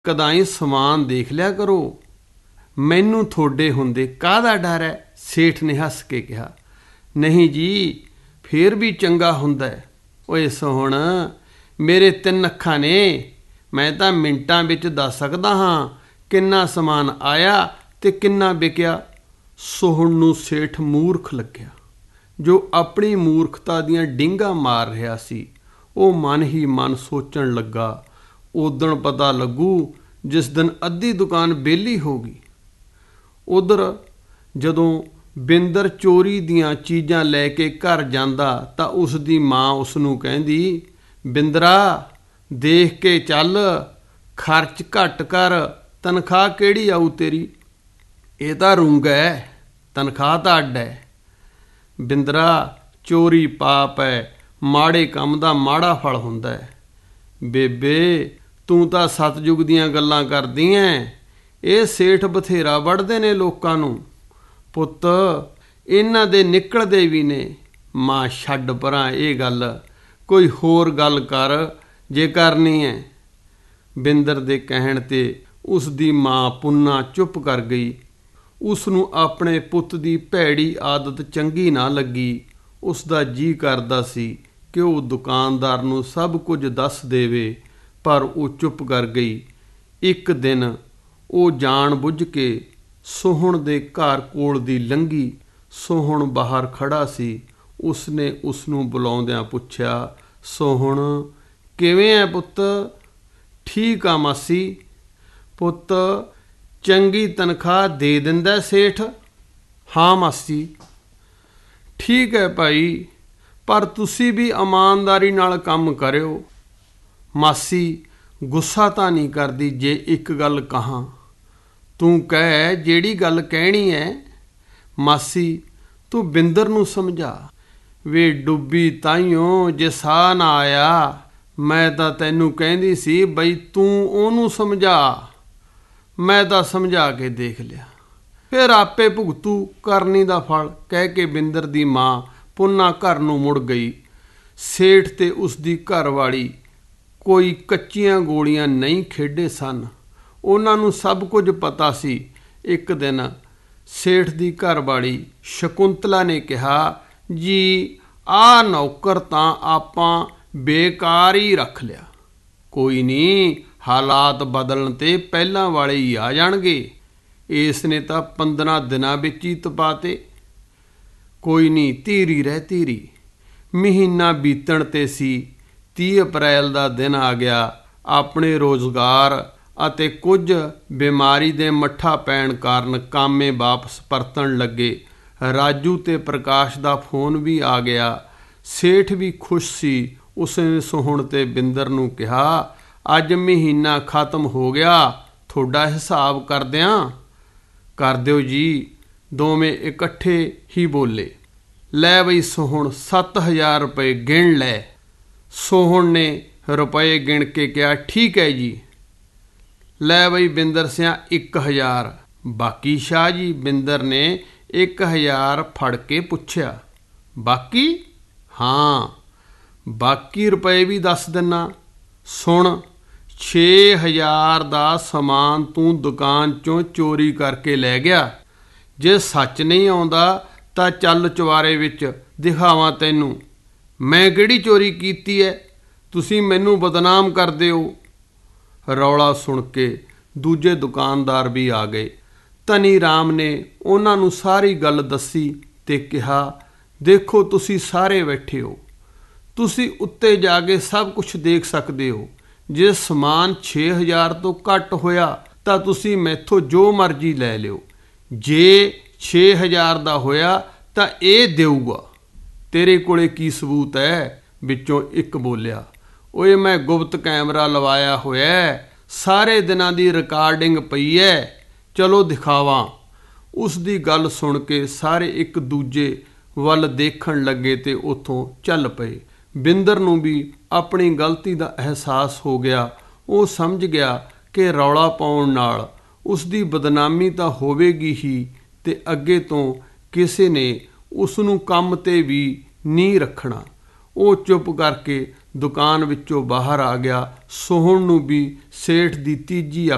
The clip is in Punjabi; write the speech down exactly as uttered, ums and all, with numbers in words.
ਕਦਾਈ ਸਮਾਨ ਦੇਖ ਲਿਆ ਕਰੋ। ਮੈਨੂੰ ਤੁਹਾਡੇ ਹੁੰਦੇ ਕਾਹਦਾ ਡਰ ਹੈ? ਸੇਠ ਨੇ ਹੱਸ ਕੇ ਕਿਹਾ। ਨਹੀਂ ਜੀ, ਫੇਰ ਵੀ ਚੰਗਾ ਹੁੰਦਾ। ਓਏ ਸੋਹਣ, ਮੇਰੇ ਤਿੰਨ ਅੱਖਾਂ ਨੇ, ਮੈਂ ਤਾਂ ਮਿੰਟਾਂ ਵਿੱਚ ਦੱਸ ਸਕਦਾ ਹਾਂ ਕਿੰਨਾ ਸਮਾਨ ਆਇਆ ਤੇ ਕਿੰਨਾ ਵਿਕਿਆ। ਸੋਹਣ ਨੂੰ ਸੇਠ ਮੂਰਖ ਲੱਗਿਆ, ਜੋ ਆਪਣੀ ਮੂਰਖਤਾ ਦੀਆਂ ਡਿੰਗਾਂ ਮਾਰ ਰਿਹਾ ਸੀ। ਉਹ ਮਨ ਹੀ ਮਨ ਸੋਚਣ ਲੱਗਾ, ਉਦਣ ਪਤਾ ਲੱਗੂ ਜਿਸ ਦਿਨ ਅੱਧੀ ਦੁਕਾਨ ਵਿਹਲੀ ਹੋ ਗਈ। ਉਧਰ ਜਦੋਂ ਬਿੰਦਰ ਚੋਰੀ ਦੀਆਂ ਚੀਜ਼ਾਂ ਲੈ ਕੇ ਘਰ ਜਾਂਦਾ ਤਾਂ ਉਸ ਦੀ ਮਾਂ ਉਸ ਨੂੰ ਕਹਿੰਦੀ, ਬਿੰਦਰਾ ਦੇਖ ਕੇ ਚੱਲ, ਖਰਚ ਘੱਟ ਕਰ, ਤਨਖਾਹ ਕਿਹੜੀ ਆਊ ਤੇਰੀ? ਇਹ ਤਾਂ ਰੂੰਗ ਹੈ, ਤਨਖਾਹ ਤਾਂ ਅੱਡ ਹੈ। ਬਿੰਦਰਾ, ਚੋਰੀ ਪਾਪ ਹੈ, ਮਾੜੇ ਕੰਮ ਦਾ ਮਾੜਾ ਫਲ ਹੁੰਦਾ ਹੈ। ਬੇਬੇ, ਤੂੰ ਤਾਂ ਸਤਜੁਗ ਦੀਆਂ ਗੱਲਾਂ ਕਰਦੀ ਐਂ, ਇਹ ਸੇਠ ਬਥੇਰਾ ਵੜਦੇ ਨੇ ਲੋਕਾਂ ਨੂੰ। ਪੁੱਤ, ਇਹਨਾਂ ਦੇ ਨਿਕਲਦੇ ਵੀ ਨੇ। ਮਾਂ, ਛੱਡ ਪਰਾਂ ਇਹ ਗੱਲ, ਕੋਈ ਹੋਰ ਗੱਲ ਕਰ ਜੇ ਕਰਨੀ ਹੈ। ਬਿੰਦਰ ਦੇ ਕਹਿਣ 'ਤੇ ਉਸ ਦੀ ਮਾਂ ਪੁੰਨਾ ਚੁੱਪ ਕਰ ਗਈ। ਉਸ ਨੂੰ ਆਪਣੇ ਪੁੱਤ ਦੀ ਭੈੜੀ ਆਦਤ ਚੰਗੀ ਨਾ ਲੱਗੀ। ਉਸ ਦਾ ਜੀਅ ਕਰਦਾ ਸੀ ਕਿ ਉਹ ਦੁਕਾਨਦਾਰ ਨੂੰ ਸਭ ਕੁਝ ਦੱਸ ਦੇਵੇ, ਪਰ ਉਹ ਚੁੱਪ ਕਰ ਗਈ। ਇੱਕ ਦਿਨ ਉਹ ਜਾਣ ਬੁੱਝ ਕੇ ਸੋਹਣ ਦੇ ਘਰ ਕੋਲ ਦੀ ਲੰਘੀ। ਸੋਹਣ ਬਾਹਰ ਖੜ੍ਹਾ ਸੀ। ਉਸਨੇ ਉਸ ਨੂੰ ਬੁਲਾਉਂਦਿਆਂ ਪੁੱਛਿਆ, ਸੋਹਣ, ਕਿਵੇਂ ਹੈ ਪੁੱਤ? ਠੀਕ ਆ ਮਾਸੀ। ਪੁੱਤ, ਚੰਗੀ ਤਨਖਾਹ ਦੇ ਦਿੰਦਾ ਸੇਠ? ਹਾਂ ਮਾਸੀ। ਠੀਕ ਹੈ ਭਾਈ, ਪਰ ਤੁਸੀਂ ਵੀ ਇਮਾਨਦਾਰੀ ਨਾਲ ਕੰਮ ਕਰਿਓ। ਮਾਸੀ, ਗੁੱਸਾ ਤਾਂ ਨਹੀਂ ਕਰਦੀ ਜੇ ਇੱਕ ਗੱਲ ਕਹਾਂ? ਤੂੰ ਕਹਿ, ਜਿਹੜੀ ਗੱਲ ਕਹਿਣੀ ਹੈ। ਮਾਸੀ, ਤੂੰ ਬਿੰਦਰ ਨੂੰ ਸਮਝਾ। ਵੇ ਡੁੱਬੀ ਤਾਈਓ ਜੇ ਸਾਹ ਨਾ ਆਇਆ। ਮੈਂ ਤਾਂ ਤੈਨੂੰ ਕਹਿੰਦੀ ਸੀ ਬਈ ਤੂੰ ਉਹਨੂੰ ਸਮਝਾ। ਮੈਂ ਤਾਂ ਸਮਝਾ ਕੇ ਦੇਖ ਲਿਆ, ਫਿਰ ਆਪੇ ਭੁਗਤੂ ਕਰਨੀ ਦਾ ਫਲ, ਕਹਿ ਕੇ ਬਿੰਦਰ ਦੀ ਮਾਂ ਪੁੰਨਾ ਘਰ ਨੂੰ ਮੁੜ ਗਈ। ਸੇਠ ਤੇ ਉਸ ਦੀ ਘਰਵਾਲੀ ਕੋਈ ਕੱਚੀਆਂ ਗੋਲੀਆਂ ਨਹੀਂ ਖੇਡੇ ਸਨ। ਉਹਨਾਂ ਨੂੰ ਸਭ ਕੁਝ ਪਤਾ ਸੀ। ਇੱਕ ਦਿਨ ਸੇਠ ਦੀ ਘਰਵਾਲੀ ਸ਼ਕੁੰਤਲਾ ਨੇ ਕਿਹਾ, ਜੀ ਆਹ ਨੌਕਰ ਤਾਂ ਆਪਾਂ ਬੇਕਾਰ ਹੀ ਰੱਖ ਲਿਆ। ਕੋਈ ਨਹੀਂ, ਹਾਲਾਤ ਬਦਲਣ 'ਤੇ ਪਹਿਲਾਂ ਵਾਲੇ ਹੀ ਆ ਜਾਣਗੇ। ਇਸ ਨੇ ਤਾਂ ਪੰਦਰਾਂ ਦਿਨਾਂ ਵਿੱਚ ਹੀ ਤਪਾਤੇ। ਕੋਈ ਨਹੀਂ, ਧੀਰੀ ਰਹਿ ਧੀਰੀ। ਮਹੀਨਾ ਬੀਤਣ 'ਤੇ ਸੀ। ਤੀਹ ਅਪ੍ਰੈਲ ਦਾ ਦਿਨ ਆ ਗਿਆ। ਆਪਣੇ ਰੋਜ਼ਗਾਰ ਅਤੇ ਕੁਝ ਬਿਮਾਰੀ ਦੇ ਮੱਠਾ ਪੈਣ ਕਾਰਨ ਕਾਮੇ ਵਾਪਸ ਪਰਤਣ ਲੱਗੇ। ਰਾਜੂ ਤੇ ਪ੍ਰਕਾਸ਼ ਦਾ ਫੋਨ ਵੀ ਆ ਗਿਆ। ਸੇਠ ਵੀ ਖੁਸ਼ ਸੀ। ਉਸਨੇ ਸੋਹਣ ਤੇ ਬਿੰਦਰ ਨੂੰ ਕਿਹਾ, ਅੱਜ ਮਹੀਨਾ ਖਤਮ ਹੋ ਗਿਆ, ਤੁਹਾਡਾ ਹਿਸਾਬ ਕਰ ਦਿਆਂ? ਕਰ ਦਿਓ ਜੀ। ਦੋਵੇਂ ਇਕੱਠੇ ਹੀ ਬੋਲੇ। ਲੈ ਬਈ ਸੋਹਣ, ਸੱਤ ਹਜ਼ਾਰ ਰੁਪਏ ਗਿਣ ਲੈ। ਸੋਹਣ ਨੇ ਰੁਪਏ ਗਿਣ ਕੇ ਕਿਹਾ, ਠੀਕ ਹੈ ਜੀ। ਲੈ ਬਈ ਬਿੰਦਰ ਸਿਆਂ, ਇੱਕ ਹਜ਼ਾਰ। ਬਾਕੀ ਸ਼ਾਹ ਜੀ? ਬਿੰਦਰ ਨੇ ਇੱਕ ਹਜ਼ਾਰ ਫੜ ਕੇ ਪੁੱਛਿਆ। ਬਾਕੀ? ਹਾਂ, ਬਾਕੀ ਰੁਪਏ ਵੀ ਦੱਸ ਦਿੰਨਾ। ਸੁਣ, ਛੇ ਹਜ਼ਾਰ ਦਾ ਸਮਾਨ ਤੂੰ ਦੁਕਾਨ 'ਚੋਂ ਚੋਰੀ ਕਰਕੇ ਲੈ ਗਿਆ। ਜੇ ਸੱਚ ਨਹੀਂ ਆਉਂਦਾ ਤਾਂ ਚੱਲ ਚੁਬਾਰੇ ਵਿੱਚ ਦਿਖਾਵਾਂ ਤੈਨੂੰ। ਮੈਂ ਕਿਹੜੀ ਚੋਰੀ ਕੀਤੀ ਹੈ? ਤੁਸੀਂ ਮੈਨੂੰ ਬਦਨਾਮ ਕਰਦੇ ਹੋ। ਰੌਲਾ ਸੁਣ ਕੇ ਦੂਜੇ ਦੁਕਾਨਦਾਰ ਵੀ ਆ ਗਏ। ਧਨੀ ਰਾਮ ਨੇ ਉਹਨਾਂ ਨੂੰ ਸਾਰੀ ਗੱਲ ਦੱਸੀ ਤੇ ਕਿਹਾ, ਦੇਖੋ ਤੁਸੀਂ ਸਾਰੇ ਬੈਠੇ ਹੋ, ਤੁਸੀਂ ਉੱਤੇ ਜਾ ਕੇ ਸਭ ਕੁਝ ਦੇਖ ਸਕਦੇ ਹੋ। ਜੇ ਸਮਾਨ ਛੇ ਹਜ਼ਾਰ ਤੋਂ ਘੱਟ ਹੋਇਆ ਤਾਂ ਤੁਸੀਂ ਮੈਥੋਂ ਜੋ ਮਰਜ਼ੀ ਲੈ ਲਿਓ। ਜੇ ਛੇ ਹਜ਼ਾਰ ਦਾ ਹੋਇਆ ਤਾਂ ਇਹ ਦੇਊਗਾ। ਤੇਰੇ ਕੋਲੇ ਕੀ ਸਬੂਤ ਹੈ? ਵਿੱਚੋਂ ਇੱਕ ਬੋਲਿਆ, ਓਏ ਮੈਂ ਗੁਪਤ ਕੈਮਰਾ ਲਵਾਇਆ ਹੋਇਆ, ਸਾਰੇ ਦਿਨਾਂ ਦੀ ਰਿਕਾਰਡਿੰਗ ਪਈ ਹੈ, ਚਲੋ ਦਿਖਾਵਾਂ। ਉਸ ਦੀ ਗੱਲ ਸੁਣ ਕੇ ਸਾਰੇ ਇੱਕ ਦੂਜੇ ਵੱਲ ਦੇਖਣ ਲੱਗੇ ਤੇ ਉੱਥੋਂ ਚੱਲ ਪਏ। ਬਿੰਦਰ ਨੂੰ ਵੀ ਆਪਣੀ ਗਲਤੀ ਦਾ ਅਹਿਸਾਸ ਹੋ ਗਿਆ। ਉਹ ਸਮਝ ਗਿਆ ਕਿ ਰੌਲਾ ਪਾਉਣ ਨਾਲ ਉਸ ਦੀ ਬਦਨਾਮੀ ਤਾਂ ਹੋਵੇਗੀ ਹੀ ਤੇ ਅੱਗੇ ਤੋਂ ਕਿਸੇ ਨੇ ਉਸ ਨੂੰ ਕੰਮ 'ਤੇ ਵੀ ਨਹੀਂ ਰੱਖਣਾ। ਉਹ ਚੁੱਪ ਕਰਕੇ ਦੁਕਾਨ ਵਿੱਚੋਂ ਬਾਹਰ ਆ ਗਿਆ। ਸੋਹਣ ਨੂੰ ਵੀ ਸੇਠ ਦੀ ਤੀਜੀ